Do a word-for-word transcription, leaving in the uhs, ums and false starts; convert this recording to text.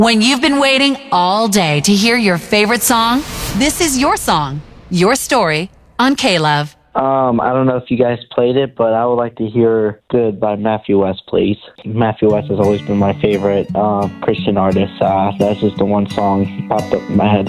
When you've been waiting all day to hear your favorite song, this is your song, your story on K-Love. Um, I don't know if you guys played it, but I would like to hear Good by Matthew West, please. Matthew West has always been my favorite uh, Christian artist. Uh, that's just the one song popped up in my head.